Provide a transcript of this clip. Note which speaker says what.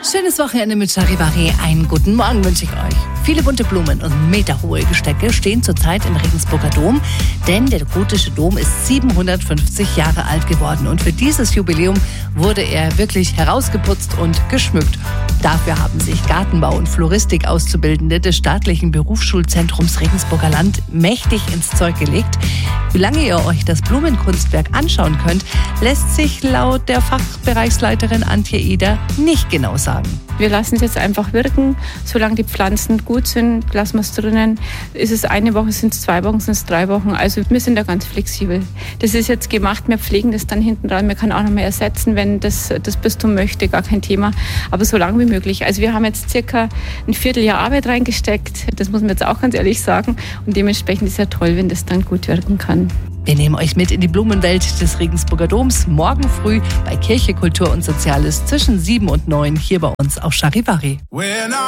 Speaker 1: Schönes Wochenende mit Charivari. Einen guten Morgen wünsche ich euch. Viele bunte Blumen und meterhohe Gestecke stehen zurzeit im Regensburger Dom, denn der gotische Dom ist 750 Jahre alt geworden und für dieses Jubiläum wurde er wirklich herausgeputzt und geschmückt. Dafür haben sich Gartenbau und Floristik Auszubildende des staatlichen Berufsschulzentrums Regensburger Land mächtig ins Zeug gelegt. Wie lange ihr euch das Blumenkunstwerk anschauen könnt, lässt sich laut der Fachbereichsleiterin Antje Eder nicht genau sagen.
Speaker 2: Wir lassen es jetzt einfach wirken. Solange die Pflanzen gut sind, lassen wir es drinnen. Ist es eine Woche, sind es 2 Wochen, sind es 3 Wochen. Also wir sind da ganz flexibel. Das ist jetzt gemacht, wir pflegen das dann hinten dran. Man kann auch noch mehr ersetzen, wenn das Bistum möchte, gar kein Thema. Aber so lange wie möglich. Also wir haben jetzt circa ein Vierteljahr Arbeit reingesteckt. Das muss man jetzt auch ganz ehrlich sagen. Und dementsprechend ist es ja toll, wenn das dann gut wirken kann.
Speaker 1: Wir nehmen euch mit in die Blumenwelt des Regensburger Doms morgen früh bei Kirche, Kultur und Soziales zwischen 7 und 9 hier bei uns auf Charivari.